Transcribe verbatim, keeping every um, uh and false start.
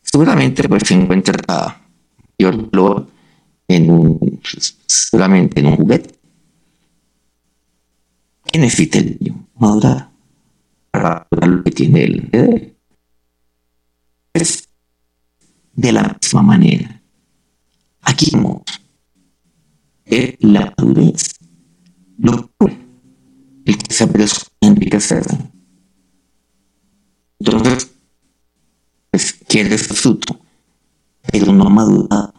seguramente pues se encuentra mayor valor en un, seguramente en un juguete. ¿Qué necesita el niño? Madurar para madurar lo que tiene él. Es de la misma manera. Aquí vemos es la madurez, lo puro, el que sabe enriquecer. Entonces, pues, quiere ese fruto, pero no madura